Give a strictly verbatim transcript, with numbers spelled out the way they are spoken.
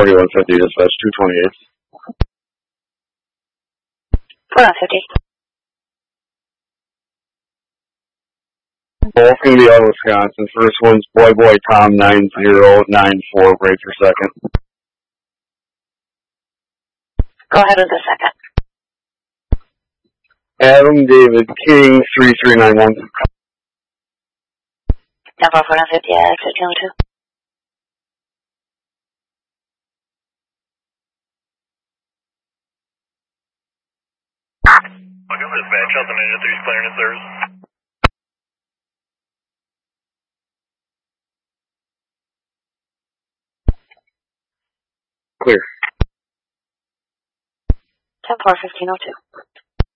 forty-one fifty, dispatch two twenty-eight. forty-one fifty. Both can be out of Wisconsin. First one's Boy Boy Tom nine zero nine four, break for second. Go ahead with the second. Adam David King three three nine one. ten four forty-one fifty, exit two oh two. Welcome to dispatch, Delta Ninja three is clearing and serves. Clear. ten four fifteen oh two.